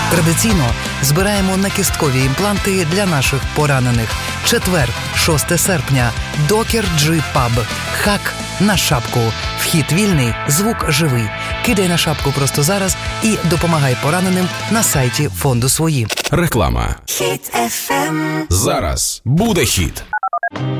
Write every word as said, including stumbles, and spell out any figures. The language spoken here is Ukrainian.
Традиційно збираємо накісткові імпланти для наших поранених. Четвер, шосте серпня. Докер Джи Паб. Хак на шапку. Вхід вільний, звук живий. Кидай на шапку просто зараз і допомагай пораненим на сайті фонду «Свої». Реклама. Хіт еф ем. Зараз буде хіт.